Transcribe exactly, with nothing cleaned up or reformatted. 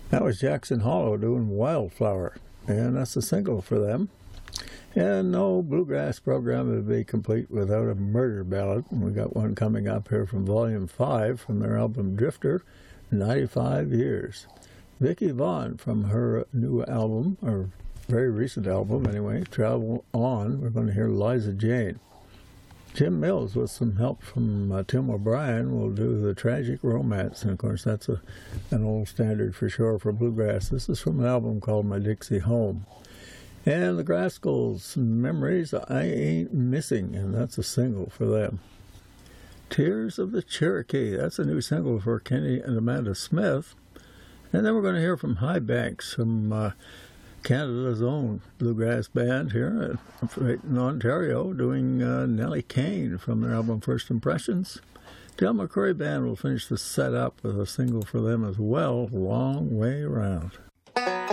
That was Jackson Hollow doing Wildflower, and that's a single for them. And no bluegrass program would be complete without a murder ballad. And we got one coming up here from Volume five from their album Drifter, ninety-five years. Vicki Vaughn from her new album, or very recent album anyway, Travel On, we're going to hear Liza Jane. Jim Mills, with some help from uh, Tim O'Brien, will do The Tragic Romance. And, of course, that's a, an old standard for sure for bluegrass. This is from an album called My Dixie Home. And the Grascals, Memories I Ain't Missing, and that's a single for them. Tears of the Cherokee, that's a new single for Kenny and Amanda Smith. And then we're going to hear from High Banks, from uh, Canada's own bluegrass band here in Ontario, doing uh, Nellie Kane from their album First Impressions. Del McCoury Band will finish the set up with a single for them as well, Long Way Around.